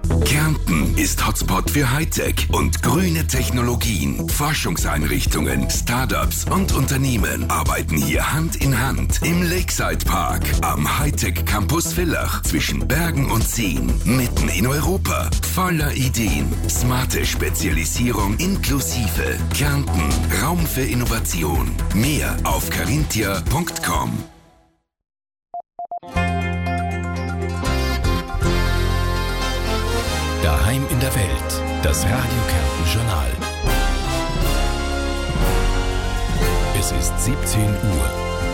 Kärnten ist Hotspot für Hightech und grüne Technologien. Forschungseinrichtungen, Startups und Unternehmen arbeiten hier Hand in Hand im Lakeside Park am Hightech Campus Villach zwischen Bergen und Seen, mitten in Europa. Voller Ideen, smarte Spezialisierung inklusive. Kärnten, Raum für Innovation. Mehr auf carinthia.com. Daheim in der Welt, das Radio Kärnten Journal. Es ist 17 Uhr.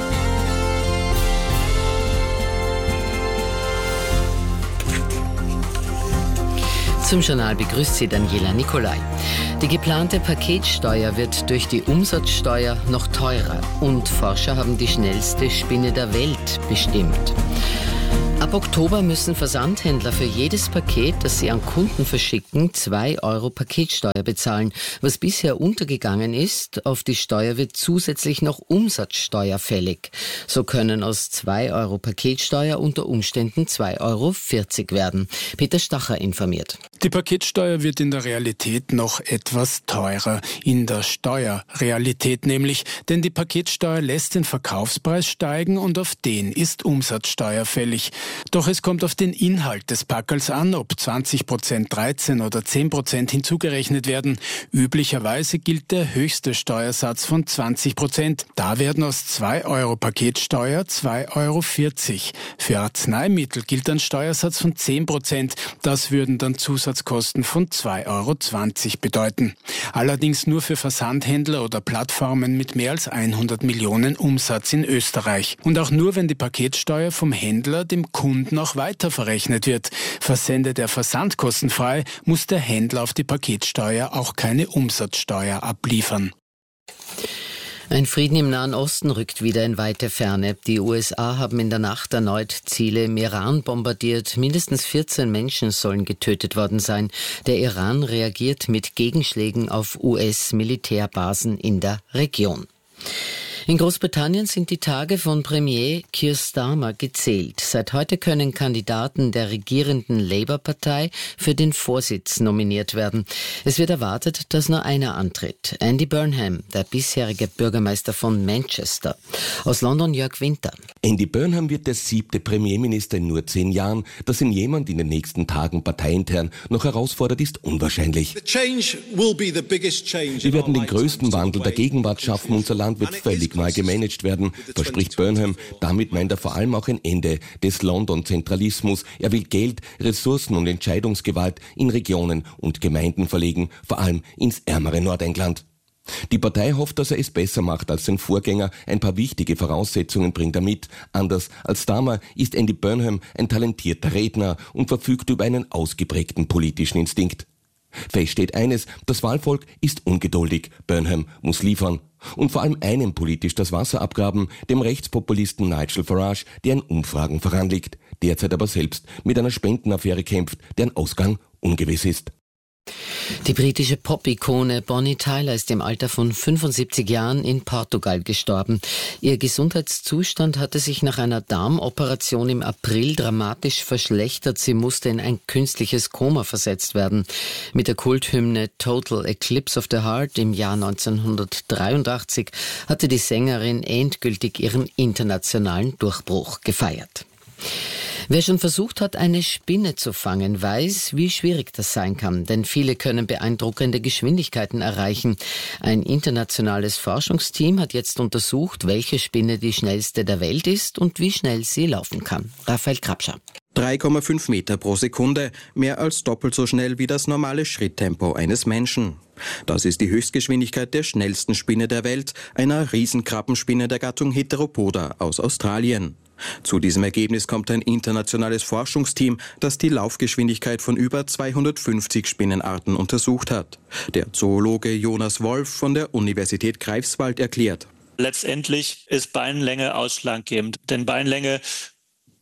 Zum Journal begrüßt Sie Daniela Nicolai. Die geplante Paketsteuer wird durch die Umsatzsteuer noch teurer und Forscher haben die schnellste Spinne der Welt bestimmt. Ab Oktober müssen Versandhändler für jedes Paket, das sie an Kunden verschicken, 2 € Paketsteuer bezahlen. Was bisher untergegangen ist, auf die Steuer wird zusätzlich noch Umsatzsteuer fällig. So können aus 2 € Paketsteuer unter Umständen 2,40 € werden. Peter Stacher informiert. Die Paketsteuer wird in der Realität noch etwas teurer. In der Steuerrealität nämlich, denn die Paketsteuer lässt den Verkaufspreis steigen und auf den ist Umsatzsteuer fällig. Doch es kommt auf den Inhalt des Packerls an, ob 20%, 13% oder 10% hinzugerechnet werden. Üblicherweise gilt der höchste Steuersatz von 20%. Da werden aus 2 € Paketsteuer 2,40 €. Für Arzneimittel gilt ein Steuersatz von 10%. Das würden dann Zusatzkosten von 2,20 € bedeuten. Allerdings nur für Versandhändler oder Plattformen mit mehr als 100 Millionen Umsatz in Österreich. Und auch nur, wenn die Paketsteuer vom Händler dem Kunden auch weiter verrechnet wird. Versendet er versandkostenfrei, muss der Händler auf die Paketsteuer auch keine Umsatzsteuer abliefern. Ein Frieden im Nahen Osten rückt wieder in weite Ferne. Die USA haben in der Nacht erneut Ziele im Iran bombardiert. Mindestens 14 Menschen sollen getötet worden sein. Der Iran reagiert mit Gegenschlägen auf US-Militärbasen in der Region. In Großbritannien sind die Tage von Premier Keir Starmer gezählt. Seit heute können Kandidaten der regierenden Labour-Partei für den Vorsitz nominiert werden. Es wird erwartet, dass nur einer antritt. Andy Burnham, der bisherige Bürgermeister von Manchester. Aus London Jörg Winter. Andy Burnham wird der 7. Premierminister in nur 10 Jahren. Dass ihn jemand in den nächsten Tagen parteiintern noch herausfordert, ist unwahrscheinlich. Wir werden den größten Wandel der Gegenwart schaffen. Unser Land wird völlig neu gemanagt werden, verspricht Burnham. Damit meint er vor allem auch ein Ende des London-Zentralismus. Er will Geld, Ressourcen und Entscheidungsgewalt in Regionen und Gemeinden verlegen, vor allem ins ärmere Nordengland. Die Partei hofft, dass er es besser macht als sein Vorgänger. Ein paar wichtige Voraussetzungen bringt er mit. Anders als Starmer ist Andy Burnham ein talentierter Redner und verfügt über einen ausgeprägten politischen Instinkt. Fest steht eines, das Wahlvolk ist ungeduldig. Burnham muss liefern. Und vor allem einem politisch das Wasser abgraben, dem Rechtspopulisten Nigel Farage, der in Umfragen voranliegt, derzeit aber selbst mit einer Spendenaffäre kämpft, deren Ausgang ungewiss ist. Die britische Pop-Ikone Bonnie Tyler ist im Alter von 75 Jahren in Portugal gestorben. Ihr Gesundheitszustand hatte sich nach einer Darmoperation im April dramatisch verschlechtert. Sie musste in ein künstliches Koma versetzt werden. Mit der Kulthymne Total Eclipse of the Heart im Jahr 1983 hatte die Sängerin endgültig ihren internationalen Durchbruch gefeiert. Wer schon versucht hat, eine Spinne zu fangen, weiß, wie schwierig das sein kann, denn viele können beeindruckende Geschwindigkeiten erreichen. Ein internationales Forschungsteam hat jetzt untersucht, welche Spinne die schnellste der Welt ist und wie schnell sie laufen kann. Raphael Krabscher. 3,5 Meter pro Sekunde, mehr als doppelt so schnell wie das normale Schritttempo eines Menschen. Das ist die Höchstgeschwindigkeit der schnellsten Spinne der Welt, einer Riesenkrabbenspinne der Gattung Heteropoda aus Australien. Zu diesem Ergebnis kommt ein internationales Forschungsteam, das die Laufgeschwindigkeit von über 250 Spinnenarten untersucht hat. Der Zoologe Jonas Wolf von der Universität Greifswald erklärt: Letztendlich ist Beinlänge ausschlaggebend, denn Beinlänge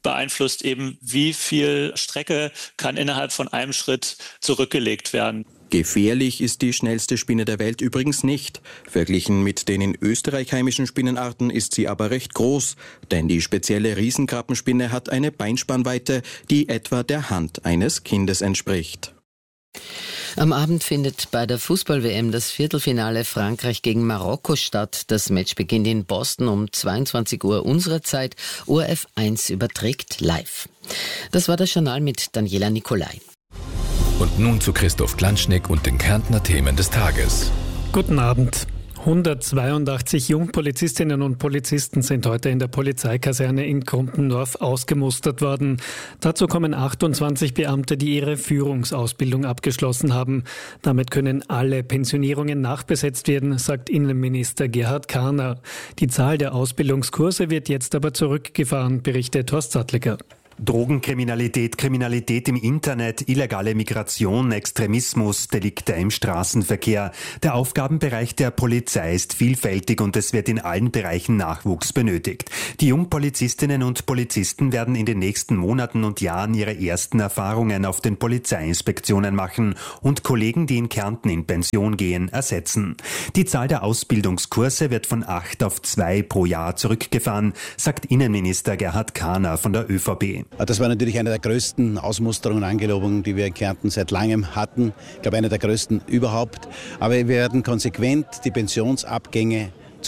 beeinflusst eben, wie viel Strecke kann innerhalb von einem Schritt zurückgelegt werden. Gefährlich ist die schnellste Spinne der Welt übrigens nicht. Verglichen mit den in Österreich heimischen Spinnenarten ist sie aber recht groß, denn die spezielle Riesenkrabbenspinne hat eine Beinspannweite, die etwa der Hand eines Kindes entspricht. Am Abend findet bei der Fußball-WM das Viertelfinale Frankreich gegen Marokko statt. Das Match beginnt in Boston um 22 Uhr unserer Zeit. ORF 1 überträgt live. Das war das Journal mit Daniela Nicolai. Und nun zu Christoph Glanschneck und den Kärntner Themen des Tages. Guten Abend. 182 Jungpolizistinnen und Polizisten sind heute in der Polizeikaserne in Grumpendorf ausgemustert worden. Dazu kommen 28 Beamte, die ihre Führungsausbildung abgeschlossen haben. Damit können alle Pensionierungen nachbesetzt werden, sagt Innenminister Gerhard Kahner. Die Zahl der Ausbildungskurse wird jetzt aber zurückgefahren, berichtet Horst Sattliger. Drogenkriminalität, Kriminalität im Internet, illegale Migration, Extremismus, Delikte im Straßenverkehr. Der Aufgabenbereich der Polizei ist vielfältig und es wird in allen Bereichen Nachwuchs benötigt. Die Jungpolizistinnen und Polizisten werden in den nächsten Monaten und Jahren ihre ersten Erfahrungen auf den Polizeiinspektionen machen und Kollegen, die in Kärnten in Pension gehen, ersetzen. Die Zahl der Ausbildungskurse wird von 8 auf 2 pro Jahr zurückgefahren, sagt Innenminister Gerhard Kahner von der ÖVP. Das war natürlich eine der größten Ausmusterungen und Angelobungen, die wir in Kärnten seit langem hatten. Ich glaube, eine der größten überhaupt. Aber wir werden konsequent die Pensionsabgänge